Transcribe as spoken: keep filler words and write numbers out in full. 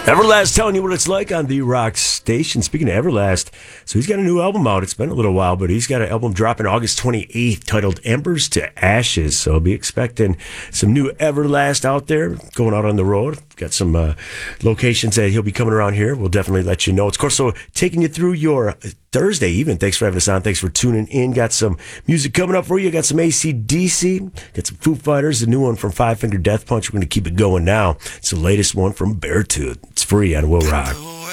Everlast telling you what it's like on the Rock Station. Speaking of Everlast, so he's got a new album out. It's been a little while, but he's got an album dropping August twenty-eighth titled Embers to Ashes. So be expecting some new Everlast out there going out on the road. Got some uh, locations that he'll be coming around here. We'll definitely let you know. It's, of course, so taking you through your Thursday even. Thanks for having us on. Thanks for tuning in. Got some music coming up for you. Got some A C D C. Got some Foo Fighters. A new one from Five Finger Death Punch. We're going to keep it going now. It's the latest one from Beartooth. It's free on Will Rock.